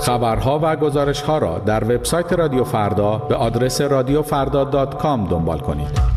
خبرها و گزارش‌ها را در وبسایت رادیو فردا به آدرس radiofarda.com دنبال کنید.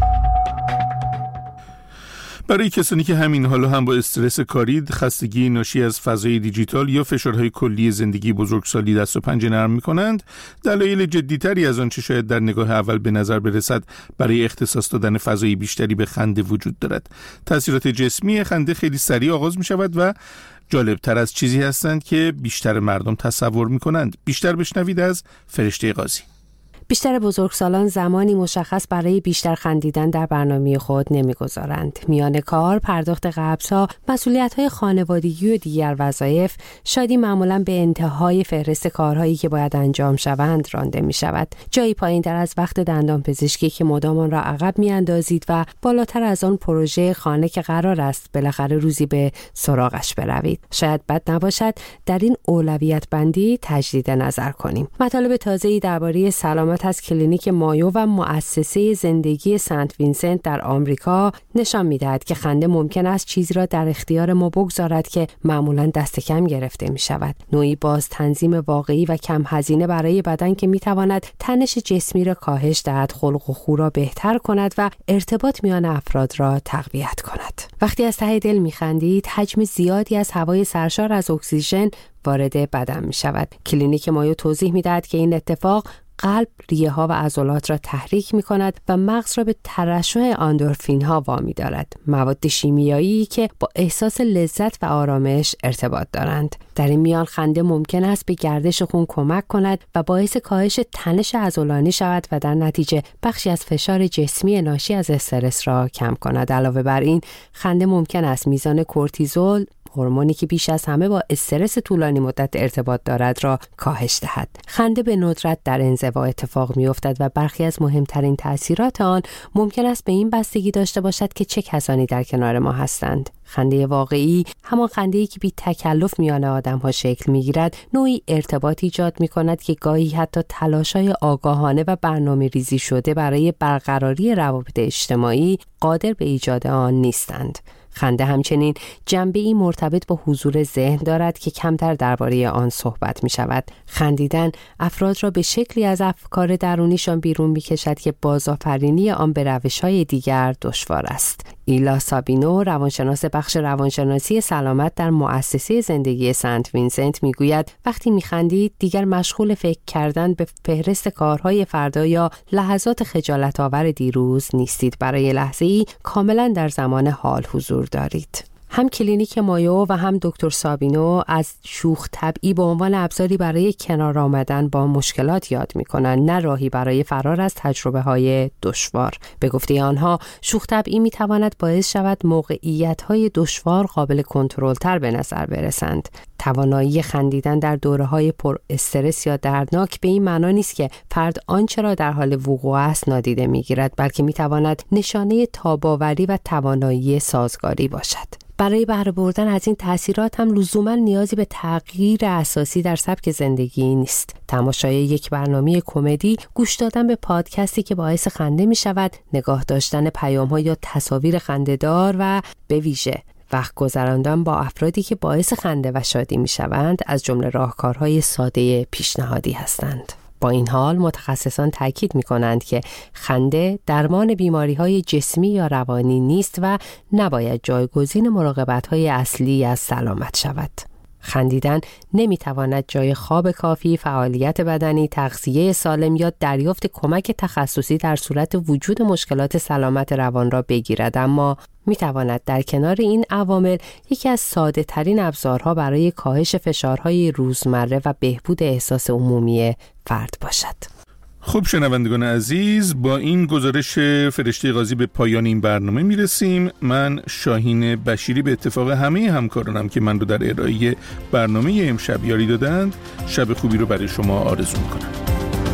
برای کسانی که همین حالا هم با استرس کاری، خستگی ناشی از فضای دیجیتال یا فشارهای کلی زندگی بزرگسالی دست و پنجه نرم می‌کنند، دلایل جدی‌تری از آنچه شاید در نگاه اول به نظر برسد برای اختصاص دادن فضای بیشتری به خنده وجود دارد. تأثیرات جسمی خنده خیلی سریع آغاز می‌شود و جالب‌تر از چیزی هستند که بیشتر مردم تصور می‌کنند. بیشتر بشنوید از فرشته قاضی. بیشتر بزرگسالان زمانی مشخص برای بیشتر خندیدن در برنامه خود نمیگذارند. میان کار، پرداخت قبض‌ها، مسئولیت‌های خانوادگی و دیگر وظایف، شادی معمولاً به انتهای فهرست کارهایی که باید انجام شوند رانده می‌شود. جایی پایین‌تر از وقت دندانپزشکی که مدام آن را عقب می‌اندازید و بالاتر از آن پروژه خانه که قرار است بالاخره روزی به سراغش بروید. شاید بد نباشد در این اولویت بندی تجدید نظر کنیم. مطالب تازه‌ای درباره سلامت از کلینیک مایو و مؤسسه زندگی سنت وینسنت در آمریکا نشان می‌دهد که خنده ممکن است چیزی را در اختیار ما بگذارد که معمولاً دست کم گرفته می‌شود. نوعی باز تنظیم واقعی و کم هزینه برای بدن که می‌تواند تنش جسمی را کاهش دهد، خلق و خو را بهتر کند و ارتباط میان افراد را تقویت کند. وقتی از ته دل می‌خندید، حجم زیادی از هوای سرشار از اکسیژن وارد بدن می‌شود. کلینیک مایو توضیح می‌دهد که این اتفاق قلب، ریه‌ها و عضلات را تحریک می‌کند و مغز را به ترشح اندورفین‌ها وامی دارد، مواد شیمیایی که با احساس لذت و آرامش ارتباط دارند. در این میان خنده ممکن است به گردش خون کمک کند و باعث کاهش تنش عضلانی شود و در نتیجه بخشی از فشار جسمی ناشی از استرس را کم کند. علاوه بر این، خنده ممکن است میزان کورتیزول، هورمونی که بیش از همه با استرس طولانی مدت ارتباط دارد، را کاهش دهد. خنده به ندرت در انزوا اتفاق می‌افتد و برخی از مهمترین تأثیرات آن ممکن است به این بستگی داشته باشد که چه کسانی در کنار ما هستند. خنده واقعی، همان خنده‌ای که بی تکلف میان آدم‌ها شکل می‌گیرد، نوعی ارتباط ایجاد می‌کند که گاهی حتی تلاش‌های آگاهانه و برنامه‌ریزی شده برای برقراری روابط اجتماعی قادر به ایجاد آن نیستند. خنده همچنین جنبه‌ای مرتبط با حضور ذهن دارد که کمتر درباره آن صحبت می شود. خندیدن افراد را به شکلی از افکار درونیشان بیرون می کشد که بازآفرینی آن به روش‌های دیگر دشوار است. ایلا سابینو، روانشناس بخش روانشناسی سلامت در مؤسسه زندگی سنت وینسنت، میگوید وقتی میخندید دیگر مشغول فکر کردن به فهرست کارهای فردا یا لحظات خجالت آور دیروز نیستید. برای لحظه‌ای کاملا در زمان حال حضور دارید. هم کلینیک مایو و هم دکتر سابینو از شوخ طبعی به عنوان ابزاری برای کنار آمدن با مشکلات یاد می‌کنند، نه راهی برای فرار از تجربه‌های دشوار. به گفته آنها، شوخ طبعی می‌تواند باعث شود موقعیت‌های دشوار قابل کنترل‌تر به نظر برسند. توانایی خندیدن در دوره‌های پر استرس یا دردناک به این معنا نیست که فرد آنچه را در حال وقوع است نادیده می‌گیرد، بلکه می‌تواند نشانه تاب‌آوری و توانایی سازگاری باشد. برای بهره بردن از این تأثیرات هم لزوما نیازی به تغییر اساسی در سبک زندگی نیست. تماشای یک برنامه کمدی، گوش دادن به پادکستی که باعث خنده می شود، نگاه داشتن پیام‌ها یا تصاویر خنده‌دار و به ویژه وقت گذراندن با افرادی که باعث خنده و شادی می شوند از جمله راهکارهای ساده پیشنهادی هستند. با این حال متخصصان تاکید می‌کنند که خنده درمان بیماری‌های جسمی یا روانی نیست و نباید جایگزین مراقبت‌های اصلی از سلامت شود. خندیدن نمی‌تواند جای خواب کافی، فعالیت بدنی، تغذیه سالم یا دریافت کمک تخصصی در صورت وجود مشکلات سلامت روان را بگیرد، اما می‌تواند در کنار این عوامل یکی از ساده‌ترین ابزارها برای کاهش فشارهای روزمره و بهبود احساس عمومی فرد باشد. خب شنوندگان عزیز، با این گزارش فرشته قاضی به پایان این برنامه میرسیم. من شاهین بشیری به اتفاق همه همکارانم که من رو در ارائه برنامه امشب یاری دادند، شب خوبی رو برای شما آرزو میکنم.